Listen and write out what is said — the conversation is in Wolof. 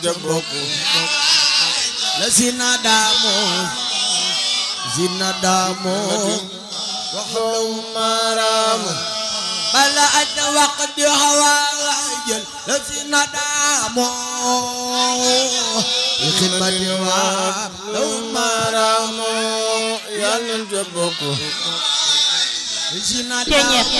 jaboko la zinadamo waxlaw maram bala ad waqdi hawajal la zinadamo khidmati wa law maram yal jaboko zinadamo